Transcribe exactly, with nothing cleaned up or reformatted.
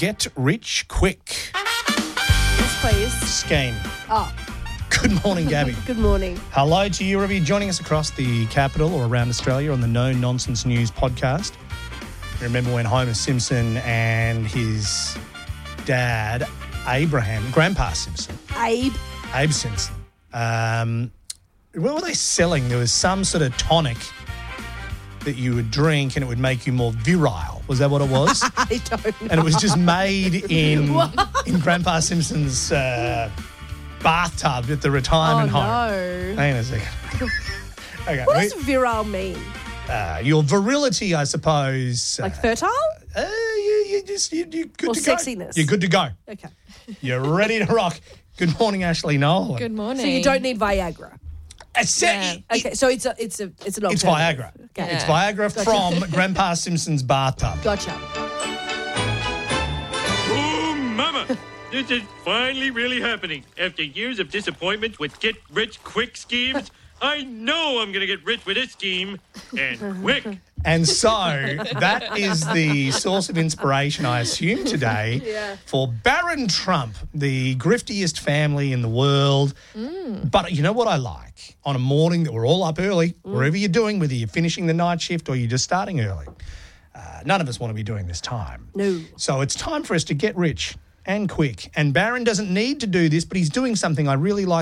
get rich quick Yes, please. scheme. Oh, Good morning, Gabby. good morning. Hello to you, wherever you're joining us across the capital or around Australia on the No Nonsense News podcast. Remember when Homer Simpson and his dad, Abraham, Grandpa Simpson, Abe. Abe Simpson, um, what were they selling? There was some sort of tonic that you would drink and it would make you more virile. Was that what it was? I don't know. And it was just made in in Grandpa Simpson's uh, bathtub at the Oh, retirement home. no. Hang on a second. Okay, What we- does virile mean? uh, your virility, I suppose. Like uh, fertile? uh, you, you just you, you're good Or to go. sexiness? You're good to go. Okay. You're ready to rock. Good morning, Ashley Nolan. Good morning. So you don't need Viagra. It's, Yeah. it- Okay, so it's a it's a it's an it's alternative. Viagra. Okay. It's Viagra from Grandpa Simpson's bathtub. Gotcha. Oh, mama! This is finally really happening. After years of disappointments with get-rich-quick schemes, I know I'm going to get rich with this scheme, and quick. And so that is the source of inspiration, I assume, today Yeah. for Barron Trump, the griftiest family in the world. But you know what I like? On a morning that we're all up early, wherever you're doing, whether you're finishing the night shift or you're just starting early, uh, none of us want to be doing this time. No. So it's time for us to get rich and quick. And Barron doesn't need to do this, but he's doing something I really like.